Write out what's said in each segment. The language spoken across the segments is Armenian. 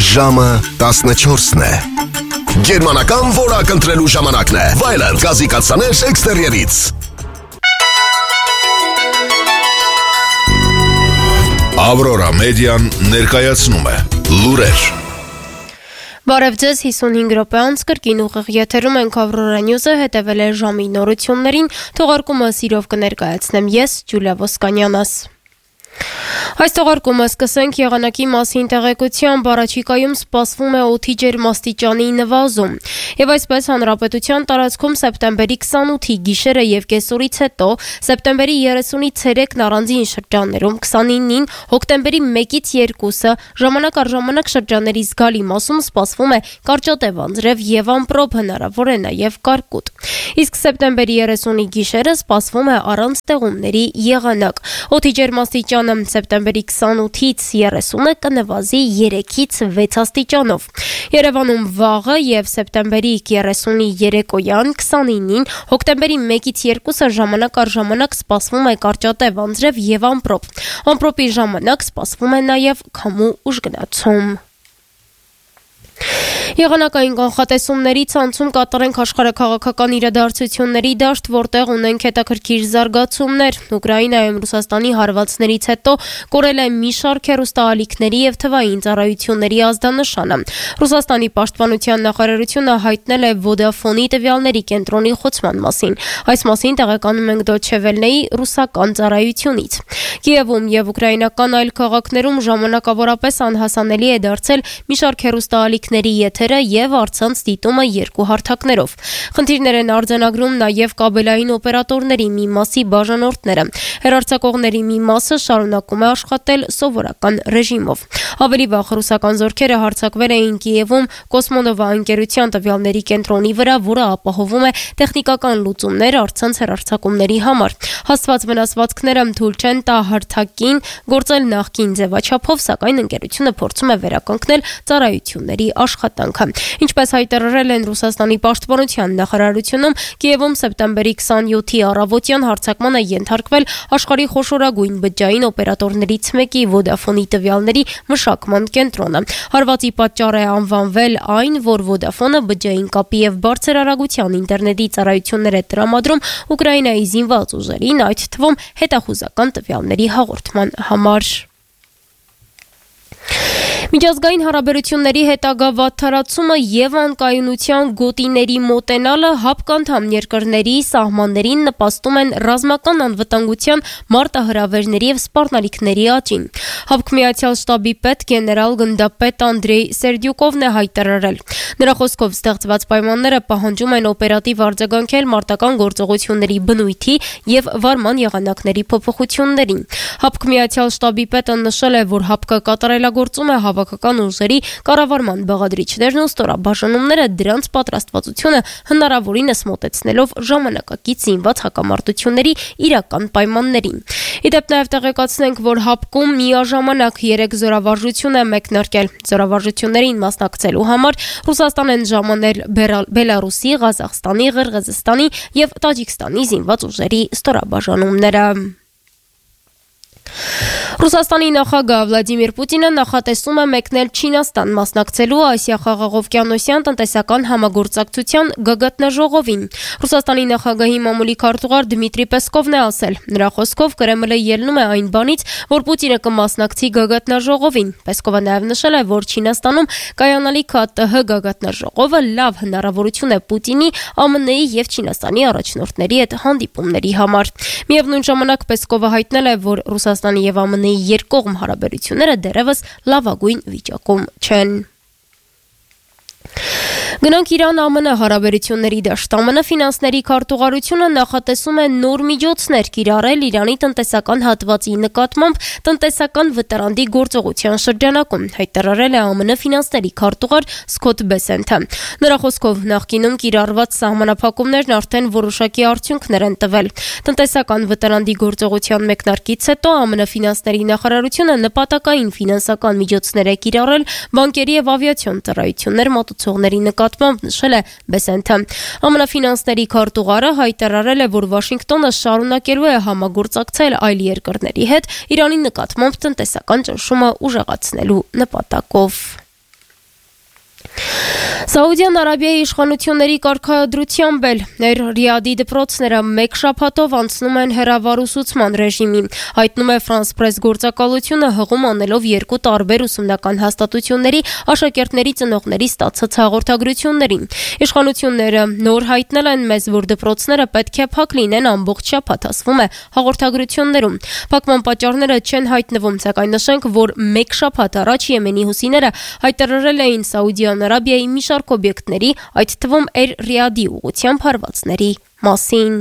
Ժամը 14-ն է։ Գերմանական որակ ընտրելու ժամանակն է։ Վայլենդ գազի կաթսաներ էքստերիերից։ Ավրորա մեդիան ներկայացնում է լուրեր։ Բարև ձեզ, 55 րոպե անց կրկին ուղիղ եթերում ենք Ավրորա Նյուզը, հետևել է ժամի նորություններին, թողարկումը սիրով կներկայացնեմ ես, Ջուլիա Ոսկանյանաս։ Այս թողարկումը սկսենք եղանակի մասին տեղեկությամբ, առաջիկայում սպասվում է օդի ջերմաստիճանի նվազում, եւ այսպես հանրապետության տարածքում սեպտեմբերի 28-ի գիշերը եւ կեսօրից հետո, սեպտեմբերի 30-ի ցերեկն առանձին շրջաններում, 29-ին, հոկտեմբերի 1-ից 2-ը, ժամանակ առ ժամանակ շրջանների զգալի մասում սպասվում է կարճատև անձրև եւ ամպրոպ, հնարավոր է նաեւ կարկուտ։ Իսկ սեպտեմբերի 30-ի գիշերը սպասվում է առանց տեղումների եղանակ։ Օդի ջերմաստիճանը սեպտեմբերի 28-ից 30-ը կնվազի 3-ից 6 աստիճանով։ Երևանում վաղը եւ սեպտեմբերի 30-ի երեկոյան 29-ին, հոկտեմբերի 1-ից 2-ը ժամանակ առ ժամանակ սպասվում է կարճատև անձրև եւ ամպրոպ։ Ամպրոպի ժամանակ սպասվում է նաեւ քամու ուժգնացում։ Եղանակային կանխատեսումների ցանցում կատարենք աշխարհաքաղաքական իրադարձությունների դաշտ, որտեղ ունենք հետաքրքիր զարգացումներ։ Ուկրաինայում Ռուսաստանի հարվածներից հետո կորել է մի շարք հեռուստաալիքների եւ թվային ծառայությունների ազդանշանը։ Ռուսաստանի պաշտպանության նախարարությունը հայտնել է Vodafone-ի տվյալների կենտրոնի խոցման մասին։ Այս մասին տեղեկանում ենք Deutsche Welle-ի ռուսական ծառայությունից։ Կիևում եւ ուկրաինական այլ քաղաքներում ժամանակավորապես անհասանելի է դարձել մի շարք հեռուստաալիքների եթերը եւ առցանց դիտումը երկու հարթակներով։ Խնդիրներ են արձանագրում նաեւ կաբելային օպերատորների մի մասի բաժանորդները։ Հեռարձակողների մի մասը շարունակում է աշխատել սովորական ռեժիմով։ Ավելի վաղ ռուսական զորքերը հարձակվել էին Կիևում Կոսմոնովա ընկերության տվյալների կենտրոնի վրա, որը ապահովում է տեխնիկական լուծումներ առցանց հեռարձակումների համար։ Հաստված վնասվածքները թույլ չեն տա հարթակին գործել նախկին ձևաչափով, սակայն ընկերությունը փորձում է վերականգնել ծառայությունների աշխատանքը։ Ինչպես հայտարարել են Ռուսաստանի պաշտպանության նախարարությունում, Կիևում սեպտեմբերի 27-ի առավոտյան հարձակման է ենթարկվել աշխարհի խոշորագույն բջջային օպերատորներից մեկի Vodafone-ի տվյալների մշակման կենտրոնը։ Հարվածի պատճառ է անվանվել այն, որ Vodafone-ը բջջային կապի եւ բարձր արագության ինտերնետի ծառայություններ է տրամադրում Ուկրաինայի զինված ուժերին, այդ թվում հետախուզական տվյալների հաղորդման համար։ Միջազգային հարաբերությունների հետագա վատթարացումը եւ անկայունության գոտիների մոտենալը հապկանդամ երկրների սահմաններին նպաստում են ռազմական անվտանգության մարտահրավերների եւ սպառնալիքների աճին։ Հապկ Միացյալ շտաբի պետ գեներալ գնդապետ Անդրեյ Սերդյուկովն է հայտարարել։ Նրա խոսքով ստեղծված պայմանները պահանջում են օպերատիվ արձագանքել մարտական գործողությունների բնույթի եւ վարման եղանակների փոփոխություններին։ Հապկ Միացյալ շտաբի պետը նշել է, որ հապկը կատարելագործում է հավաքական ուժերի կառավարման բաղադրիչներն ու ստորաբաժանումները դրանց պատրաստվածությունը հնարավորինս մոտեցնելով ժամանակակից զինված հակամարտությունների իրական պայմաններին։ Իդեպ նաև տեղեկացնենք, որ հապկում միաժամանակ 3 զորավարժություն է մեկնարկել։ Զորավարժություններին մասնակցելու համար Ռուսաստան են ժամանել Բելարուսի, Ղազախստանի, Ղրղզստանի եւ Տաջիկստանի զինված ուժերի ստորաբաժանումները։ Ռուսաստանի նախագահ Վլադիմիր Պուտինը նախատեսում է մեկնել Չինաստան մասնակցելու Ասիա-Խաղաղօվկիանոսյան տնտեսական համագործակցության գագաթնաժողովին։ Ռուսաստանի նախագահի մամուլի քարտուղար Դմիտրի Պեսկովն է ասել։ Նրա խոսքով Կրեմլը ելնում է այն բանից, որ Պուտինը կմասնակցի գագաթնաժողովին։ Պեսկովը նաև նշել է, որ Չինաստանում կայանալիք ԱՏՀ գագաթնաժողովը լավ հնարավորություն է Պուտինի, ԱՄՆ-ի եւ Չինաստանի առաջնորդների հետ հանդիպումների համար։ Միևնույն ժամանակ Պեսկովը հայտնել է, որ Ռուսաստանի եւ ԱՄՆ-ի երկկողմ հարաբերությունները դեռևս լավագույն վիճակում չեն։ Գնանք Իրան-ԱՄՆ հարաբերությունների դաշտ։ ԱՄՆ ֆինանսների քարտուղարությունը նախատեսում է նոր միջոցներ կիրառել Իրանի տնտեսական հատվածի նկատմամբ տնտեսական վտարանդի գործողության շրջանակում, հայտարարել է ԱՄՆ ֆինանսների քարտուղար Սքոթ Բեսենթը։ Նրա խոսքով նախկինում կիրառված սահմանափակումներն արդեն որոշակի արդյունքներ են տվել։ Տնտեսական վտարանդի գործողության մեկնարկից հետո ԱՄՆ ֆինանսների նախարարությունը նպատակային ֆինանսական միջոցներ է կիրառել բանկերի եւ ավիացիոն ծառայություններ մատուցողների նկատմամբ, նշել է Բեսենթը։ ԱՄՆ ֆինանսների քարտուղարը հայտարարել է, որ Վաշինգտոնը շարունակելու է համագործակցել այլ երկրների հետ Իրանի նկատմամբ տնտեսական ճնշումը ուժեղացնելու նպատակով։ Սաուդյան Արաբիայի իշխանությունների կարգադրությամբ Ռիադի դպրոցները մեկ շաբաթով անցնում են հեռավարուսուցման ռեժիմի, հայտնում է France Press գործակալությունը հղում անելով երկու տարբեր ուսումնական հաստատությունների աշակերտների ծնողների ստացած հաղորդագրություններին։ Իշխանությունները նոր հայտնել են մեզ, որ դպրոցները պետք է փակ լինեն ամբողջ շաբաթ, ասվում է հաղորդագրություններում։ Փակման պատճառները չեն հայտնվում, սակայն նշենք, որ մեկ շաբաթ առաջ Եմենի հուսիները հայտարարել էին Սաուդյան Արաբիայի մի շարք օբյեկտների, այդ թվում Ռիադի ուղղությամբ հարվածների մասին։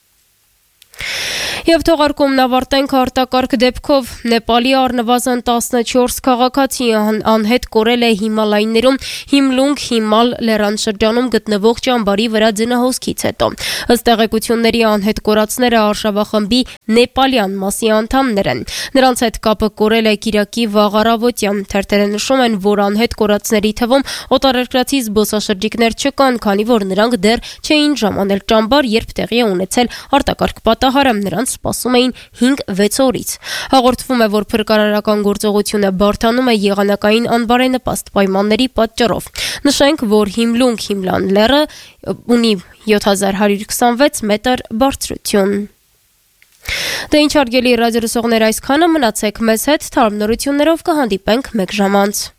Եվ թողարկումն ավարտենք արտակարգ դեպքով։ Նեպալի առնվազն 14 քաղաքացի անհետ կորել է Հիմալայիներում Հիմլունգ Հիմալ լեռնաշրջանում գտնվող ճամբարի վրա ձնահոսքից հետո։ Ըստ տեղեկությունների անհետ կորածները արշավախմբի նեպալյան մասի անդամներ են։ Նրանց հետ կապը կորել է Կիրակի վաղ առավոտյան։ Թերթերը նշում են, որ անհետ կորածների թվում օտարերկրացի զբոսաշրջիկներ չկան, քանի որ նրանք դեռ չէին ժամանել ճամբար, երբ տեղի է ունեցել արտակարգ պատահարը։ Նրանց սպասում էին 5-6 օրից։ Հաղորդվում է, որ փրկարարական գործողությունը բարդանում է եղանակային անբարենպաստ պայմանների պատճառով։ Նշենք, որ Հիմլունգ Հիմլան լեռը ունի 7126 մետր բարձրություն։ Դե ինչ հարգելի ռադիոլսողներ, այսքանը, մնացեք մեզ հետ, թարմ նորություններով կհանդիպենք մեկ ժամ անց։